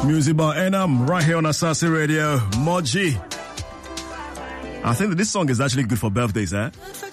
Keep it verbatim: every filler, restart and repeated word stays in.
Music by Enam right here on Asase Radio. Moji. I think that this song is actually good for birthdays, eh?